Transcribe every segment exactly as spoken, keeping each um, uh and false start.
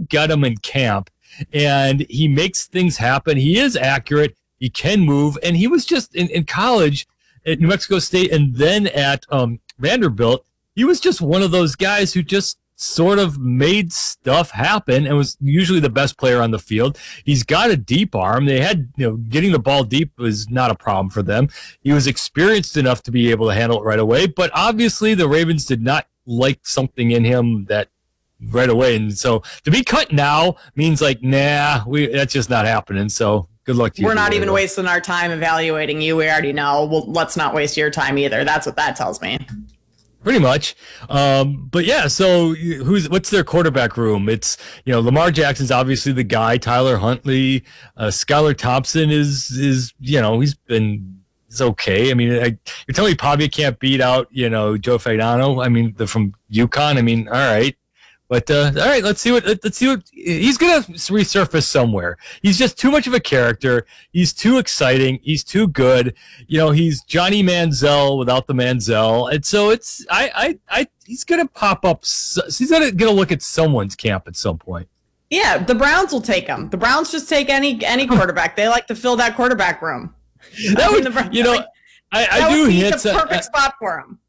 get him in camp, and he makes things happen. He is accurate. He can move, and he was just in, in college at New Mexico State and then at um, Vanderbilt. He was just one of those guys who just sort of made stuff happen and was usually the best player on the field. He's got a deep arm. They had, you know, getting the ball deep was not a problem for them. He was experienced enough to be able to handle it right away, but obviously the Ravens did not like something in him that right away. And so to be cut now means like, nah, we that's just not happening. So good luck to you. We're not even wasting our time evaluating you. We already know. Well, let's not waste your time either. That's what that tells me. Pretty much. Um, but yeah, so who's what's their quarterback room? It's, you know, Lamar Jackson's obviously the guy. Tyler Huntley, uh, Skylar Thompson is, is, you know, he's been, is okay. I mean, I, you're telling me Pavia can't beat out, you know, Joe Fagnano? I mean, the, from UConn. I mean, all right. But uh, all right, let's see what let's see what he's gonna resurface somewhere. He's just too much of a character. He's too exciting. He's too good. You know, he's Johnny Manziel without the Manziel, and so it's I I, I he's gonna pop up. He's gonna get a look at someone's camp at some point. Yeah, the Browns will take him. The Browns just take any any quarterback. They like to fill that quarterback room. That would, I mean, you know, like, I, I that do would be hits. the perfect uh, spot for him.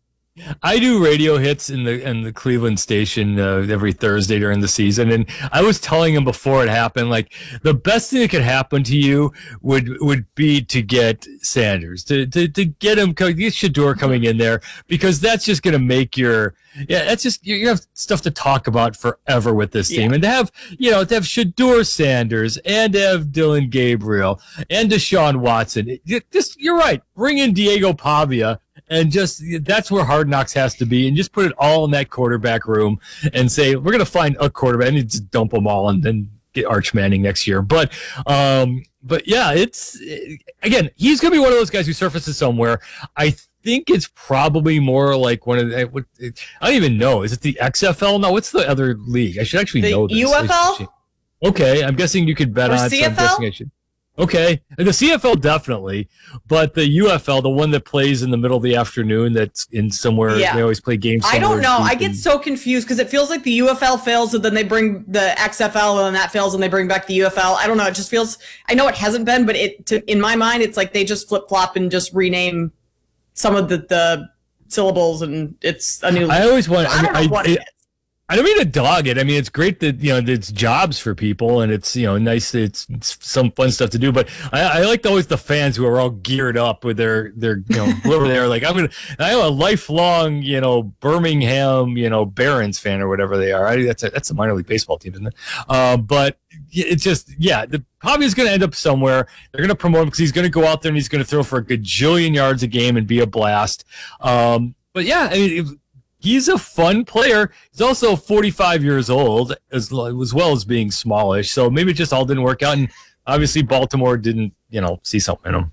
I do radio hits in the in the Cleveland station uh, every Thursday during the season, and I was telling him before it happened, like the best thing that could happen to you would would be to get Sanders, to to, to get him, get Shedeur coming in there, because that's just going to make your yeah, that's just you have stuff to talk about forever with this team, yeah. And to have you know to have Shedeur Sanders and to have Dylan Gabriel and Deshaun Watson, it, just you're right, bring in Diego Pavia. And just that's where Hard Knocks has to be, and just put it all in that quarterback room and say we're going to find a quarterback and just dump them all and then get Arch Manning next year. But um, but yeah, it's again he's going to be one of those guys who surfaces somewhere. I think it's probably more like one of the, I don't even know. Is it the X F L? No, what's the other league? I should actually the know this. U F L? Okay, I'm guessing you could bet or on. C F L? So I'm guessing I should. Okay, the C F L definitely, but the U F L, the one that plays in the middle of the afternoon, that's in somewhere. Yeah. They always play games. I don't know. I get so confused because it feels like the U F L fails, and then they bring the X F L, and then that fails, and they bring back the U F L. I don't know. It just feels. I know it hasn't been, but it to, in my mind, it's like they just flip flop and just rename some of the, the syllables, and it's a new. I always want. I don't know I, what I, it is. I don't mean to dog it. I mean, it's great that, you know, it's jobs for people and it's, you know, nice. It's, it's some fun stuff to do. But I, I like always the fans who are all geared up with their, their, you know, over there. Like, I'm going to, I'm a lifelong, you know, Birmingham, you know, Barons fan or whatever they are. I, that's a, that's a minor league baseball team, isn't it? Uh, but it's just, yeah, the probably is going to end up somewhere. They're going to promote him because he's going to go out there and he's going to throw for a gajillion yards a game and be a blast. Um, but yeah, I mean, it, he's a fun player. He's also forty-five years old, as, as well as being smallish. So maybe it just all didn't work out. And obviously Baltimore didn't, you know, see something in him.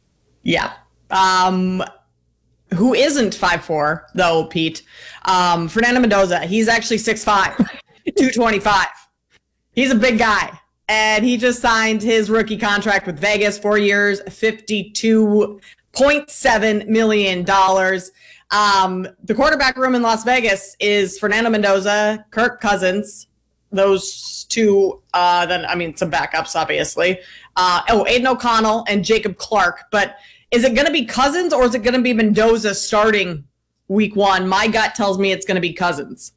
Yeah. Um, who isn't five four, though, Pete? Um, Fernando Mendoza. He's actually six five, two twenty-five. He's a big guy. And he just signed his rookie contract with Vegas, four years, fifty-two point seven million dollars. Um, the quarterback room in Las Vegas is Fernando Mendoza, Kirk Cousins, those two, uh, then, I mean, some backups, obviously. Uh, oh, Aiden O'Connell and Jacob Clark. But is it going to be Cousins or is it going to be Mendoza starting week one? My gut tells me it's going to be Cousins.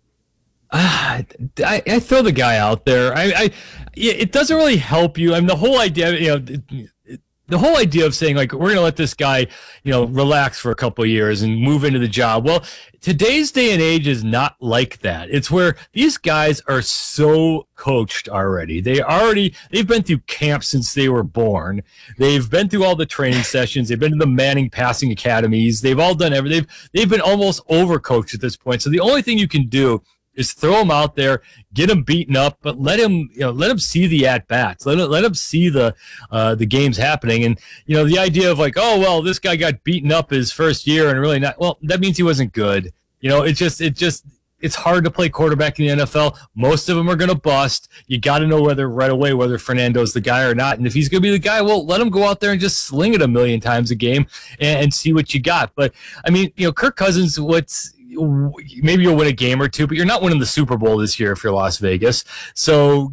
Uh, I, I throw the guy out there. I, I, it doesn't really help you. I mean, the whole idea, you know, it, it, the whole idea of saying, like, we're going to let this guy, you know, relax for a couple of years and move into the job. Well, today's day and age is not like that. It's where these guys are so coached already. They already, they've been through camp since they were born. They've been through all the training sessions. They've been to the Manning passing academies. They've all done everything. They've, they've been almost overcoached at this point. So the only thing you can do is throw him out there, get him beaten up, but let him, you know, let him see the at bats, let him, let him see the, uh, the games happening. And, you know, the idea of like, oh, well, this guy got beaten up his first year and really not, well, that means he wasn't good. You know, it's just, it just, it's hard to play quarterback in the N F L. Most of them are going to bust. You got to know whether right away, whether Fernando's the guy or not. And if he's going to be the guy, well, let him go out there and just sling it a million times a game and, and see what you got. But I mean, you know, Kirk Cousins, what's, maybe you'll win a game or two, but you're not winning the Super Bowl this year if you're Las Vegas. So